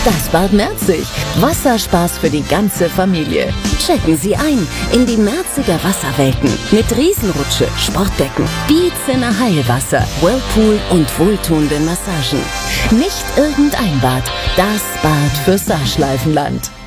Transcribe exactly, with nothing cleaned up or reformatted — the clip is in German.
Das Bad Merzig. Wasserspaß für die ganze Familie. Checken Sie ein in die Merziger Wasserwelten mit Riesenrutsche, Sportbecken, Beats-Sinne Heilwasser, Whirlpool und wohltuenden Massagen. Nicht irgendein Bad, das Bad für Saarschleifenland.